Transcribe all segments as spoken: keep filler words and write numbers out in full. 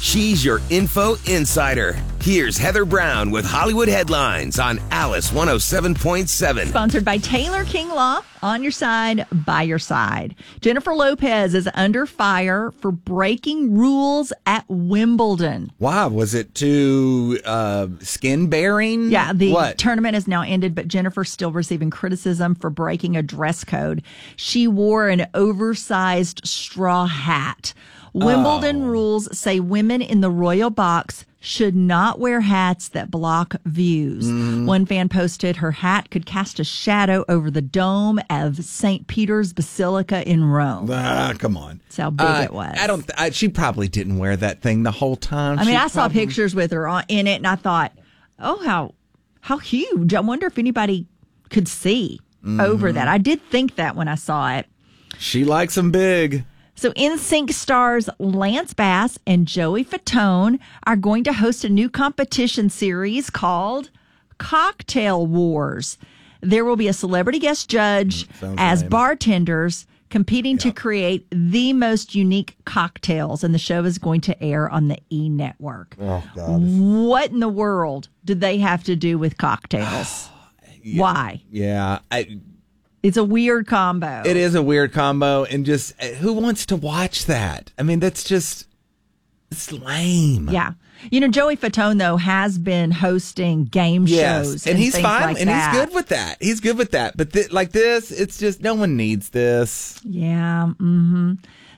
She's your info insider. Here's Heather Brown with Hollywood Headlines on Alice one oh seven point seven. Sponsored by Taylor King Law. On your side, by your side. Jennifer Lopez is under fire for breaking rules at Wimbledon. Wow, was it too uh, skin-bearing? Yeah, the what? tournament has now ended, but Jennifer's still receiving criticism for breaking a dress code. She wore an oversized straw hat. Wimbledon Oh. rules say women in the royal box should not wear hats that block views. Mm-hmm. One fan posted her hat could cast a shadow over the dome of Saint Peter's Basilica in Rome. Ah, come on. That's how big Uh, it was. I don't. I, she probably didn't wear that thing the whole time. I mean, She I saw probably- pictures with her on, in it, and I thought, oh, how how huge. I wonder if anybody could see Mm-hmm. over that. I did think that when I saw it. She likes them big. So N Sync stars Lance Bass and Joey Fatone are going to host a new competition series called Cocktail Wars. There will be a celebrity guest judge Sounds as lame. bartenders competing to create the most unique cocktails, and the show is going to air on the E! Network. Oh, God. What in the world did they have to do with cocktails? Why? Yeah, I, It's a weird combo. it is a weird combo, and just uh, who wants to watch that? I mean, that's just it's lame. Yeah. You know, Joey Fatone, though, has been hosting game Yes, shows. and, he's things fine, like and that. he's good with that. He's good with that. But th- like this, it's just no one needs this. Yeah. Mm-hmm.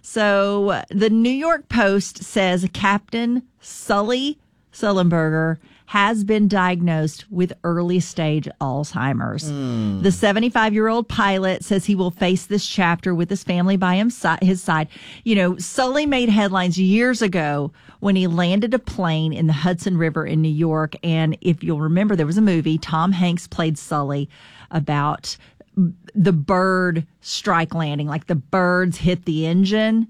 So uh, the New York Post says Captain Sully Sullenberger has been diagnosed with early stage Alzheimer's. The seventy-five-year-old pilot says he will face this chapter with his family by him, his side. You know, Sully made headlines years ago when he landed a plane in the Hudson River in New York. And if you'll remember, there was a movie, Tom Hanks played Sully, about the bird strike landing, like the birds hit the engine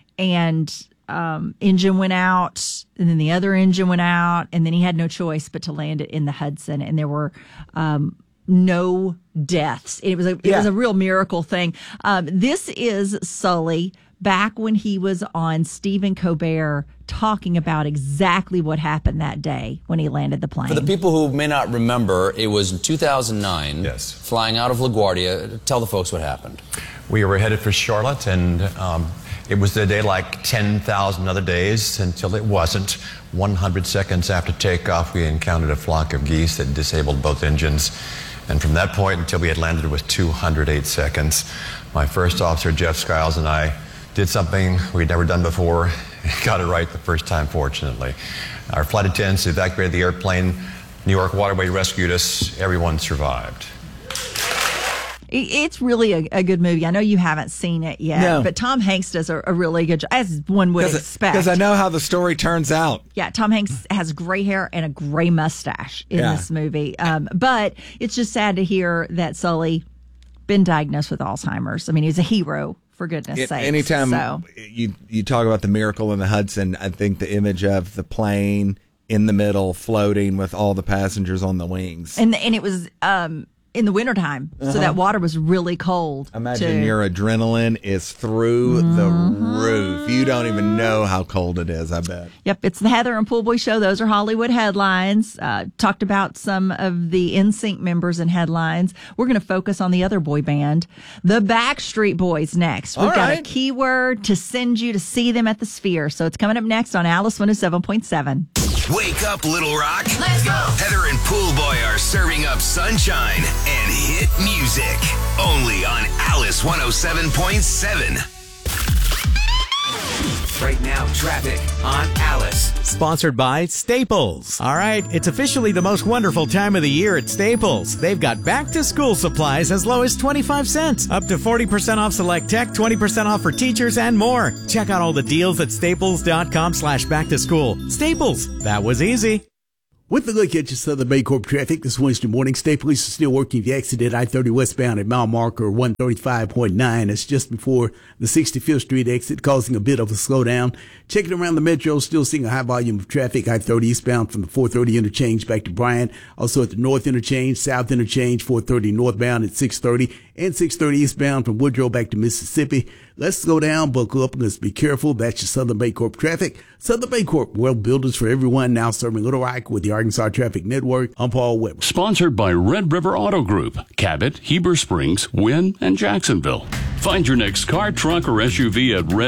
and um, engine went out, and then the other engine went out, and then he had no choice but to land it in the Hudson, and there were um, no deaths. It was a, it Yeah. was a real miracle thing. Um, this is Sully back when he was on Stephen Colbert talking about exactly what happened that day when he landed the plane. For the people who may not remember, it was in two thousand nine. Yes. Flying out of LaGuardia. Tell the folks what happened. We were headed for Charlotte, and um, it was a day like ten thousand other days until it wasn't. one hundred seconds after takeoff, we encountered a flock of geese that disabled both engines. And from that point until we had landed with two hundred eight seconds, my first officer, Jeff Skiles, and I did something we'd never done before. Got it right the first time, fortunately. Our flight attendants evacuated the airplane. New York Waterway rescued us. Everyone survived. It's really a, a good movie. I know you haven't seen it yet, No. but Tom Hanks does a, a really good job, as one would expect. Because I know how the story turns out. Yeah, Tom Hanks has gray hair and a gray mustache in Yeah. this movie. Um, but it's just sad to hear that Sully been diagnosed with Alzheimer's. I mean, he's a hero, for goodness It- sake. anytime So, you you talk about the miracle in the Hudson, I think the image of the plane in the middle floating with all the passengers on the wings. and, and it was um, in the wintertime, so that water was really cold. Imagine too. your adrenaline is through the roof. You don't even know how cold it is, I bet. Yep, it's the Heather and Pool Boy Show. Those are Hollywood headlines. Uh, talked about some of the N Sync members and headlines. We're going to focus on the other boy band, the Backstreet Boys, next. We've All got a right. keyword to send you to see them at the Sphere. So it's coming up next on Alice one oh seven point seven. Wake up, Little Rock. Let's go. Heather and Pool Boy are serving up sunshine and hit music. Only on Alice one oh seven point seven. Right now, traffic on Alice. Sponsored by Staples. All right, it's officially the most wonderful time of the year at Staples. They've got back-to-school supplies as low as twenty-five cents, up to forty percent off select tech, twenty percent off for teachers, and more. Check out all the deals at staples.com slash back-to-school. Staples, that was easy. With a look at your Southern Baycorp traffic this Wednesday morning, state police are still working the accident I thirty westbound at mile marker one thirty-five point nine. That's just before the sixty-fifth Street exit, causing a bit of a slowdown. Checking around the metro, still seeing a high volume of traffic. I thirty eastbound from the four thirty interchange back to Bryant. Also at the north interchange, south interchange, four thirty northbound at six thirty. And six thirty eastbound from Woodrow back to Mississippi. Let's slow down, buckle up, and let's be careful. That's your Southern Baycorp traffic. Southern Baycorp, well builders for everyone, now serving Little Rock with the Arkansas Traffic Network. I'm Paul Weber. Sponsored by Red River Auto Group, Cabot, Heber Springs, Wynn, and Jacksonville. Find your next car, truck, or S U V at Red